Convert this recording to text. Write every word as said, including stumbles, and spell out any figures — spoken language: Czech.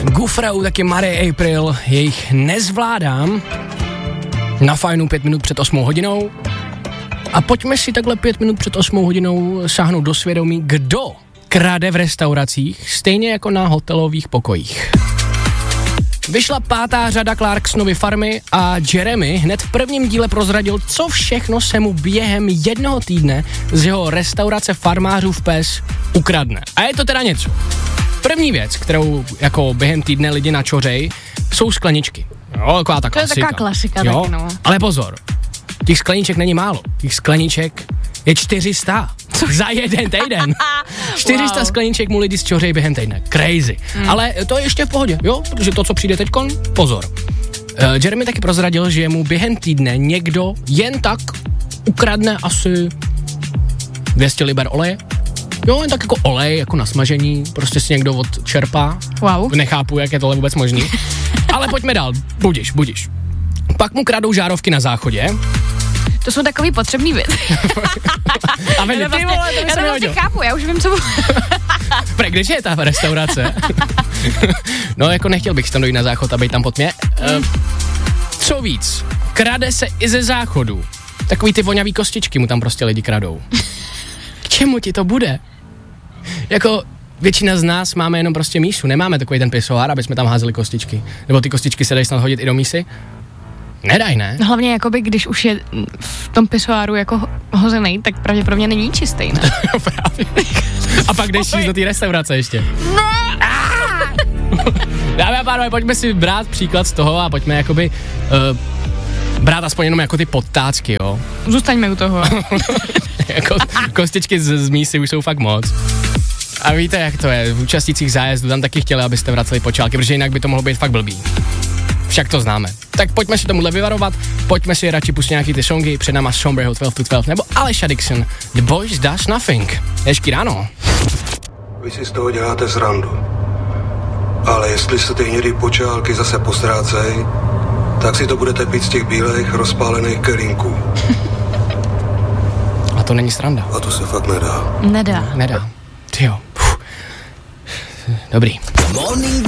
Gufrau, taky Marie April, jejich Nezvládám. Na Fajnu pět minut před osmou hodinou. A pojďme si takhle pět minut před osmou hodinou sáhnout do svědomí, kdo krade v restauracích, stejně jako na hotelových pokojích. Vyšla pátá řada Clarksonovy farmy a Jeremy hned v prvním díle prozradil, co všechno se mu během jednoho týdne z jeho restaurace farmářů v Pes ukradne. A je to teda něco. První věc, kterou jako během týdne lidi načořej, jsou skleničky. Jo, taková ta klasika. To je taková klasika, jo? taky no. Ale pozor, těch skleniček není málo. Těch skleniček je čtyři sta. Za jeden týden. čtyři sta wow. Skleniček mu lidi zčořejí během týdne. Crazy. Mm. Ale to je ještě v pohodě, jo? Protože to, co přijde teďkon, pozor. Uh, Jeremy taky prozradil, že mu během týdne někdo jen tak ukradne asi dvě stě liber oleje. Jo, jen tak jako olej, jako na smažení, prostě si někdo odčerpá. Wow. Nechápu, jak je tohle vůbec možný. Ale pojďme dál, budiš, budiš. Pak mu kradou žárovky na záchodě. To jsou takový potřebný věci. A vy, já ty vole, to by já se to vlastně chápu, já už vím, co... Pre, kdeže je ta restaurace? No, jako nechtěl bych tam dojít na záchod a být tam pod mě. Mm. Uh, co víc, krade se i ze záchodu. Takový ty voňavý kostičky mu tam prostě lidi kradou. K čemu ti to bude? Jako... Většina z nás máme jenom prostě mísu, nemáme takový ten pisoár, aby jsme tam házeli kostičky. Nebo ty kostičky se dají snad hodit i do mísy? Nedaj, ne? Hlavně jakoby, když už je v tom pisoáru jako hozený, tak pravděpodobně není čistý, ne? Právě. A pak jdeš jíst do té restaurace ještě. Dámy a pánové, pojďme si brát příklad z toho a pojďme jakoby uh, brát aspoň jenom jako ty podtácky, jo? Zůstaňme u toho. Jako kostičky z, z mísy už jsou fakt moc. A víte, jak to je, v účastnících zájezdu tam taky chtěli, abyste vraceli počálky, protože jinak by to mohlo být fakt blbý. Však to známe. Tak pojďme si tomuhle vyvarovat, pojďme si radši pustit nějaký ty songy, před náma Sombrero dvanáct to dvanáct, nebo Alicia Dixon, The Boys Does Nothing. Hezký ráno. Vy si z toho děláte srandu. Ale jestli se ty hnědý počálky zase postrácej, tak si to budete pít z těch bílých rozpálených kelínků. A to není sranda. A to se fakt nedá. Nedá. Nedá. Tyjo. Dobrý.